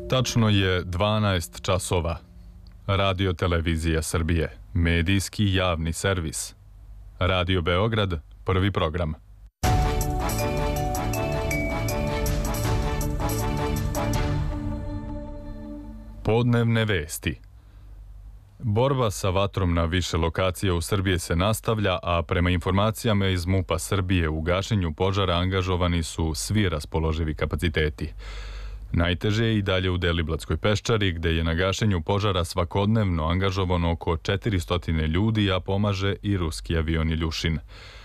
Tačno je 12 časova. Radio Televizija Srbije, medijski javni servis. Radio Beograd, prvi program. Podnevne vesti. Borba sa vatrom na više lokacija u Srbiji se nastavlja, a prema informacijama iz MUP-a Srbije u gašenju požara angažovani su svi raspoloživi kapaciteti. Najteže je i dalje u Deliblatskoj peščari, gde je na gašenju požara svakodnevno angažovano oko 400 ljudi, a pomaže i ruski avion Iljušin.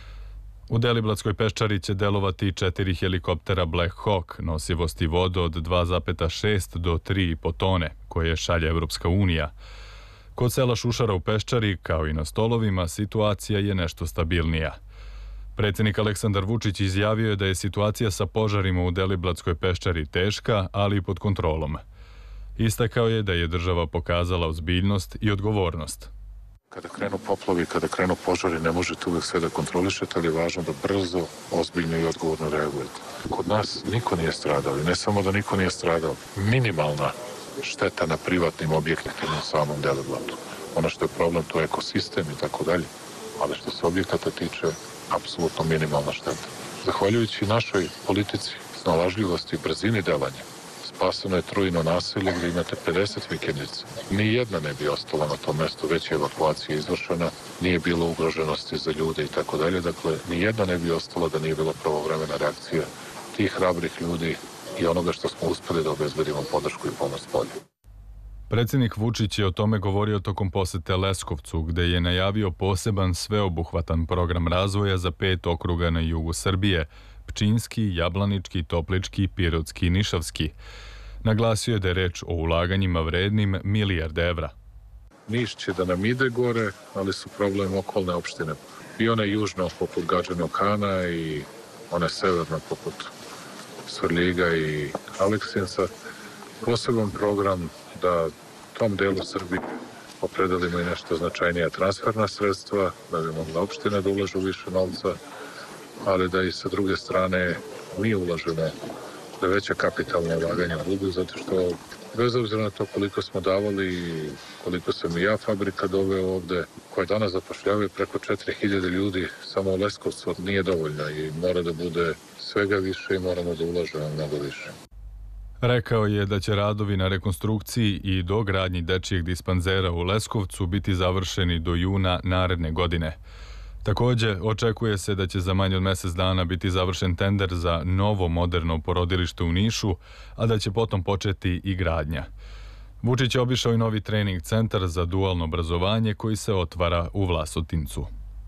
U Deliblatskoj peščari će delovati 4 helikoptera Black Hawk nosivosti vodu od 2,6 do 3,5 tone, koje šalje Evropska unija. Kod sela Šušara u peščari, kao i na Stolovima, situacija je nešto stabilnija. Predsjednik Aleksandar Vučić izjavio je da je situacija sa požarima u Deliblatskoj peščari teška, ali i pod kontrolom. Istakao je da je država pokazala ozbiljnost i odgovornost. Kada krenu poplavi, kada krenu požari, ne možete uvek sve da kontrolišete, ali je važno da brzo, ozbiljno i odgovorno reagujete. Kod nas niko nije stradao i ne samo da niko nije stradao, minimalna šteta na privatnim objektima u samom Deliblatu. Ono što je problem, to je ekosistem i tako dalje, ali što se objekata tiče, apsolutno minimalna šteta. Zahvaljujući našoj politici, snalažljivosti i brzini delanja, spaseno je Trujino naselje gdje imate 50 vikendica. Nijedna ne bi ostala na tom mestu, već je evakuacija izvršena, nije bilo ugroženosti za ljude i tako dalje. Dakle, nijedna ne bi ostala da nije bila pravovremena reakcija tih hrabrih ljudi i onoga što smo uspeli da obezbedimo podršku i pomoć polju. Predsjednik Vučić je o tome govorio tokom posete Leskovcu, gde je najavio poseban sveobuhvatan program razvoja za 5 okruga na jugu Srbije: Pčinjski, Jablanički, Toplički, Pirotski i Nišavski. Naglasio je da je reč o ulaganjima vrednim $1 milijarda. Niš će da nam ide gore, ali su problem okolne opštine. I one južno poput Gadžinog Hana i one severno poput Svrljiga i Aleksinca. Poseban program da tom delu Srbije opredelimo i nešto značajnija transferna sredstva, da bi mogla opština da ulažu više novca, ali da i sa druge strane mi ulažemo da veća kapitalna ulaganja budu, zato što bez obzira na to koliko smo davali i koliko sam i ja fabrika doveo ovde, koja danas zapošljavaju preko 4000 ljudi, samo u Leskovcu nije dovoljna i mora da bude svega više i moramo da ulažemo mnogo više. Rekao je da će radovi na rekonstrukciji i dogradnji dečijeg dispanzera u Leskovcu biti završeni do juna naredne godine. Također, očekuje se da će za manje od mjesec dana biti završen tender za novo moderno porodilište u Nišu, a da će potom početi i gradnja. Vučić je obišao i novi trening centar za dualno obrazovanje koji se otvara u Vlasotincu.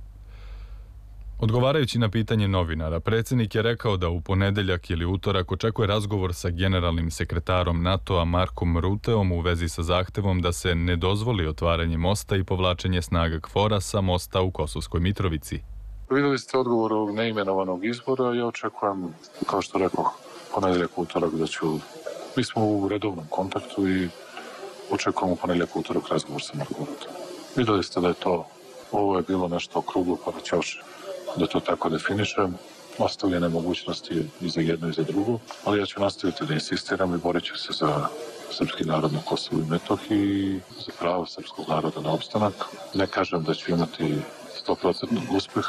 Odgovarajući na pitanje novinara, predsjednik je rekao da u ponedeljak ili utorak očekuje razgovor sa generalnim sekretarom NATO-a Markom Ruteom u vezi sa zahtevom da se ne dozvoli otvaranje mosta i povlačenje snaga KFOR-a sa mosta u Kosovskoj Mitrovici. Vidjeli ste odgovor ovog neimenovanog izbora, ja očekujem, kao što rekao, ponedeljak utorak da ću... Mi smo u redovnom kontaktu i očekujemo ponedeljak utorak razgovor sa Markom Ruteom. Vidjeli ste da je to, ovo je bilo nešto okruglo, pa već još da to tako definišem, ostavljene mogućnosti i za jedno i za drugo, ali ja ću nastaviti da insistiram i borit ću se za srpski narod na Kosovu i Metohiji i za pravo srpskog naroda na opstanak. Ne kažem da ću imati 100% uspeh,